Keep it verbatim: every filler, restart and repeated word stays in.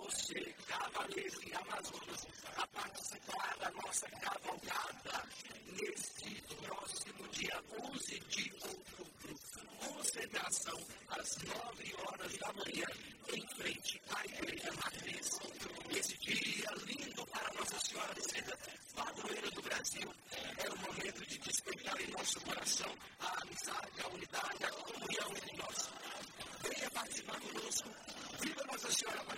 você, cavaleiros e amazonas, a participar da nossa cavalgada neste próximo dia onze de outubro. Concentração às nove horas da manhã, em frente à Igreja Matriz. Esse dia lindo para Nossa Senhora de Seda, padroeira do Brasil, é um momento de despertar em nosso coração a amizade, a unidade, a comunhão entre nós. Venha participar conosco. Viva Nossa Senhora Aparecida!